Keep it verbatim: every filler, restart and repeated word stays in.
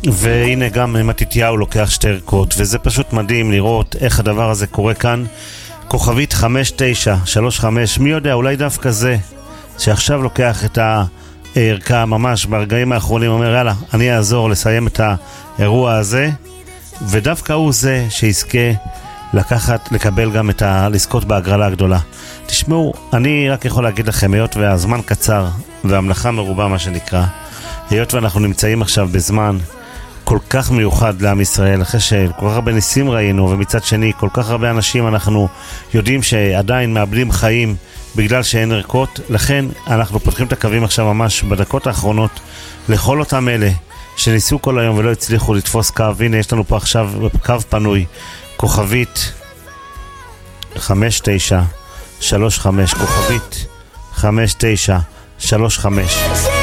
והנה גם מתתיהו לוקח שתי ערכות, וזה פשוט מדהים לראות איך הדבר הזה קורה כאן. כוכבית חמש תשע שלוש חמש, מי יודע, אולי דווקא זה שעכשיו לוקח את הערכה ממש ברגעים האחרונים, אומר יאללה, אני אעזור לסיים את האירוע הזה, ודווקא הוא זה שיזכה לקחת, לקבל גם את ה... לזכות בהגרלה הגדולה. תשמעו, אני רק יכול להגיד לכם, היות והזמן קצר והמלאכה מרובה מה שנקרא, היות ואנחנו נמצאים עכשיו בזמן כל כך מיוחד לעם ישראל, אחרי שכל כך הרבה ניסים ראינו, ומצד שני כל כך הרבה אנשים אנחנו יודעים שעדיין מאבדים חיים בגלל שאין ערכות, לכן אנחנו פותחים את הקווים עכשיו ממש בדקות האחרונות לכל אותם אלה שניסו כל היום ולא הצליחו לתפוס קו. הנה יש לנו פה עכשיו קו פנוי, כוכבית חמש תשע שלוש חמש, כוכבית חמש תשע שלוש חמש.